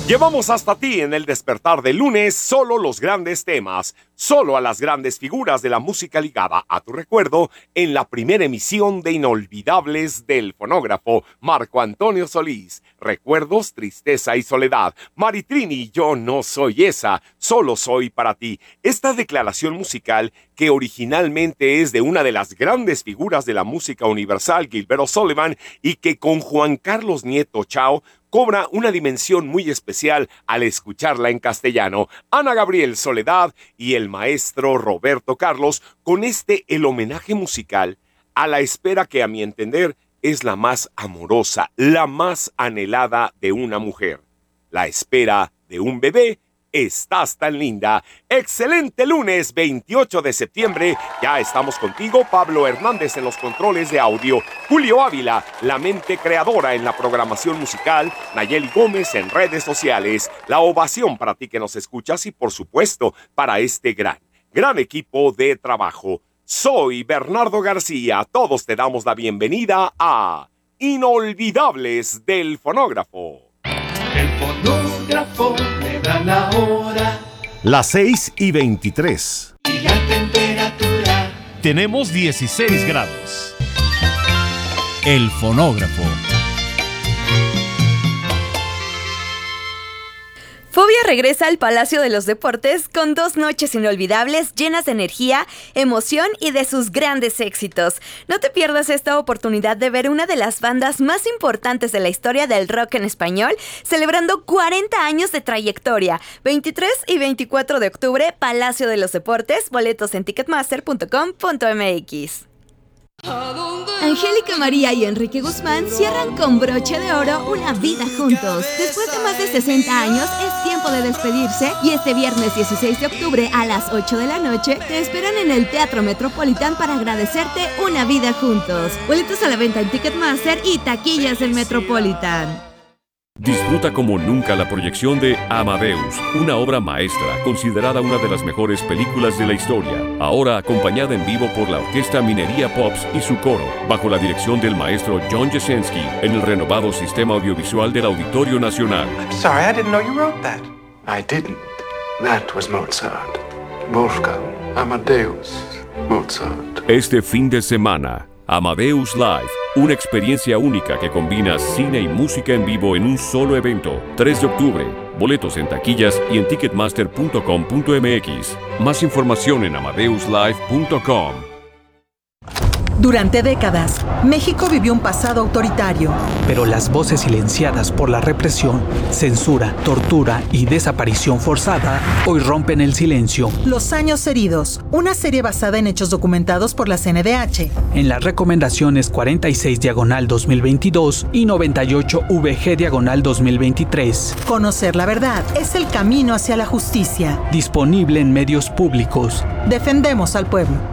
Llevamos hasta ti en el despertar del lunes solo los grandes temas, solo a las grandes figuras de la música ligada a tu recuerdo en la primera emisión de Inolvidables del fonógrafo Marco Antonio Solís. Recuerdos, tristeza y soledad. Maritrini, yo no soy esa, solo soy para ti. Esta declaración musical que originalmente es de una de las grandes figuras de la música universal, Gilbert O'Sullivan, y que con Juan Carlos Nieto Chao cobra una dimensión muy especial al escucharla en castellano. Ana Gabriel Soledad y el maestro Roberto Carlos con el homenaje musical a la espera que, a mi entender, es la más amorosa, la más anhelada de una mujer. La espera de un bebé. Estás tan linda. Excelente lunes 28 de septiembre. Ya estamos contigo, Pablo Hernández en los controles de audio, Julio Ávila, la mente creadora en la programación musical, Nayeli Gómez en redes sociales. La ovación para ti que nos escuchas y por supuesto para este gran equipo de trabajo. Soy Bernardo García. Todos te damos la bienvenida a Inolvidables del fonógrafo. El fonógrafo me da la hora. Las 6:23. Y la temperatura. Tenemos 16 grados. El fonógrafo. Fobia regresa al Palacio de los Deportes con 2 noches inolvidables llenas de energía, emoción y de sus grandes éxitos. No te pierdas esta oportunidad de ver una de las bandas más importantes de la historia del rock en español, celebrando 40 años de trayectoria. 23 y 24 de octubre, Palacio de los Deportes, boletos en ticketmaster.com.mx. Angélica María y Enrique Guzmán cierran con broche de oro una vida juntos. Después de más de 60 años, es tiempo de despedirse y este viernes 16 de octubre a las 8 de la noche te esperan en el Teatro Metropolitan para agradecerte una vida juntos. Boletos a la venta en Ticketmaster y taquillas del Metropolitan. Disfruta como nunca la proyección de Amadeus, una obra maestra considerada una de las mejores películas de la historia, ahora acompañada en vivo por la Orquesta Minería Pops y su coro, bajo la dirección del maestro John Jasinski en el renovado sistema audiovisual del Auditorio Nacional. I'm sorry, I didn't know you wrote that. I didn't. That was Mozart. Wolfgang Amadeus Mozart. Este fin de semana, Amadeus Live, una experiencia única que combina cine y música en vivo en un solo evento. 3 de octubre, boletos en taquillas y en ticketmaster.com.mx. Más información en amadeuslive.com. Durante décadas, México vivió un pasado autoritario. Pero las voces silenciadas por la represión, censura, tortura y desaparición forzada hoy rompen el silencio. Los años heridos, una serie basada en hechos documentados por la CNDH. En las recomendaciones 46/2022 y 98VG/2023. Conocer la verdad es el camino hacia la justicia. Disponible en medios públicos. Defendemos al pueblo.